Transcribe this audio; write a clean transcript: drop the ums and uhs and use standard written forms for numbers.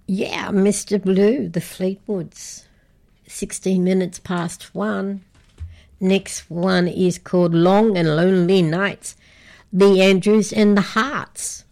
Yeah, Mr. Blue, the Fleetwoods. 16 minutes past 1. Next one is called Long and Lonely Nights, the Andrews and the Hearts.